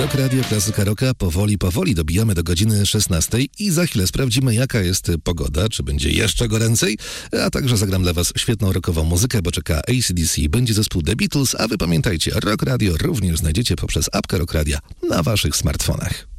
Rock Radio, klasyka rocka. Powoli dobijamy do godziny 16 i za chwilę sprawdzimy, jaka jest pogoda, czy będzie jeszcze goręcej, a także zagram dla was świetną rockową muzykę, bo czeka AC/DC, będzie zespół The Beatles, a wy pamiętajcie, Rock Radio również znajdziecie poprzez apkę Rock Radia na waszych smartfonach.